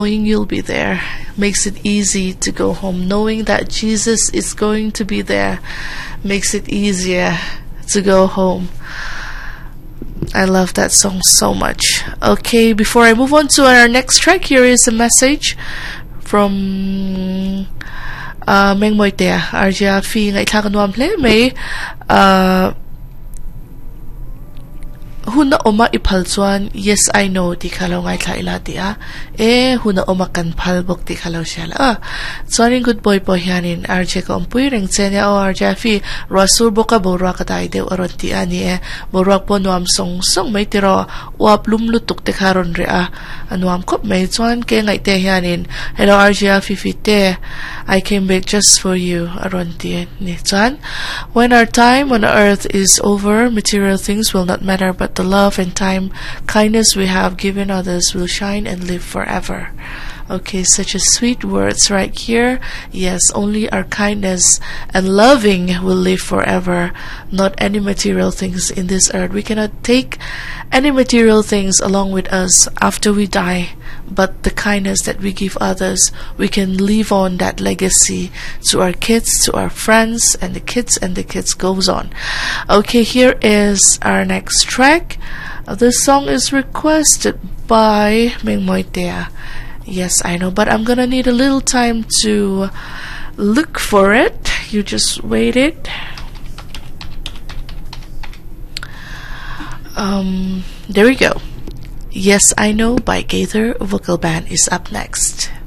knowing you'll be there makes it easy to go home. Knowing that Jesus is going to be there makes it easier to go home. I love that song so much. Okay, before I move on to our next track, here is a message from Meng Moitea. Arja fi ngai thakan wam hle mai huna oma ipal chuan yes I know ti khalo ngai thla ila ti a huna oma kan phal bok ti khalo shala chuanin good boy po hianin RJ ko ompui reng chenya o RJ fi rasur boka borwa ka dai deu aron ti ani borwa po nuam song mai tiro wap lum lutuk te kharon re anuam kop mai chuan ke ngai te hianin hello RJ fi fi te I came back just for you aron ti ni chuan when our time on earth is over, material things will not matter, but the love and kindness we have given others will shine and live forever. Okay, such a sweet words right here. Yes, only our kindness and loving will live forever, not any material things in this earth. We cannot take any material things along with us after we die, but the kindness that we give others, we can leave on that legacy to our kids, to our friends, and the kids goes on. Okay, here is our next track. This song is requested by Meng Moitea. Yes, I know, but I'm gonna need a little time to look for it. You just wait it. There we go. Yes, I Know by Gaither Vocal Band is up next.